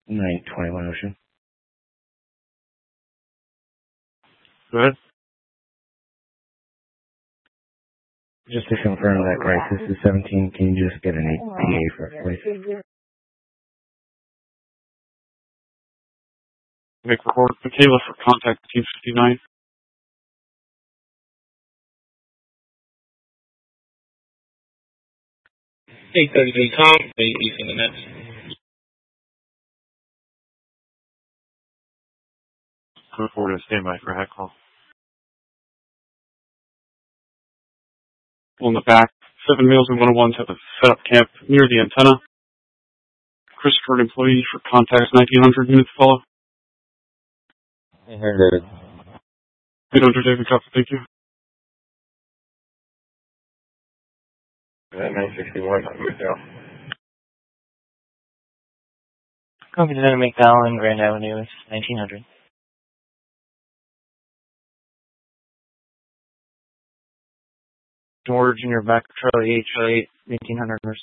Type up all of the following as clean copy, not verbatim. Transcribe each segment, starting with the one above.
921 Ocean. Go ahead. Just to confirm that crisis is 17, can you just get an 8 PA for it, please? Make report. Michaela for contact 259. Hey, 33 Tom, using the next. Go forward to standby for a hack call. On the back, 7 males and 101s have a set up camp near the antenna. Christopher, an employee for contacts 1900 units follow. 800. 800 David, copy, thank you. 961, McDowell. Copy to McDowell and Grand Avenue, it's 1900. George, in your back, Charlie 8, 1800 first.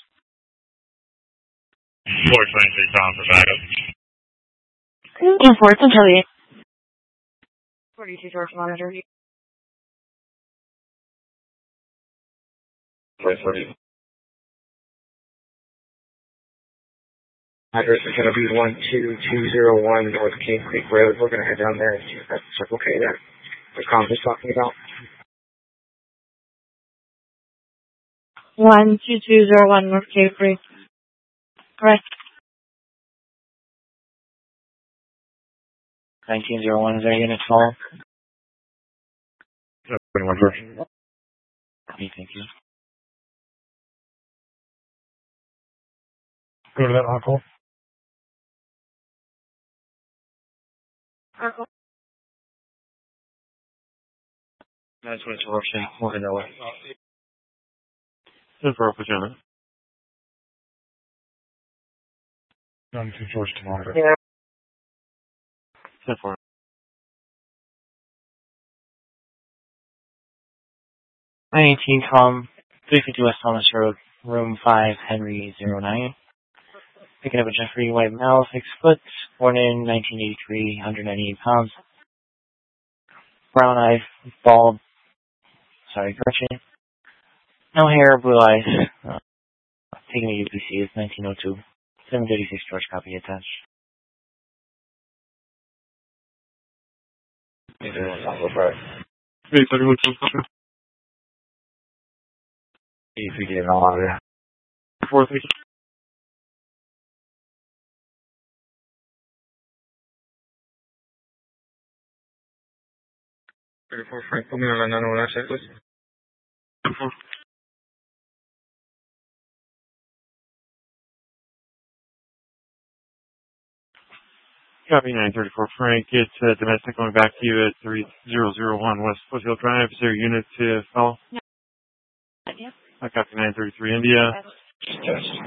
423 Tom for backup. Yeah, 4, it's on Charlie 8. 42 George, monitor. 440. Address is going to be 12201 North King Creek Road. We're going to head down there and see if that's Circle K there. What Tom was talking about. 12201 North Cave Creek. Correct. 1901 is our unit call. 21 George. Okay, thank you. Go to that on-call. Circle. 922 Roche, Morgan, Delaware. 10 for Alpha Gemini. 92 George to monitor. Yeah. 10 for 918 Tom, 350 West Thomas Road, room 5, Henry 09. Picking up a Jeffrey White male, 6 foot, born in 1983, 198 pounds. Brown eye, bald, correction. No hair, blue eyes. Taking a UPC is 1902. 736 George, copy attached. Hey, 31 Tom, copy. If we get all out of there. 4, thank you. Frank, put me on the 901 set, please. 4. Copy 934 Frank. It's domestic going back to you at 3001 West Foothill Drive. Is there a unit to follow? No. Yeah. I copy 933 India.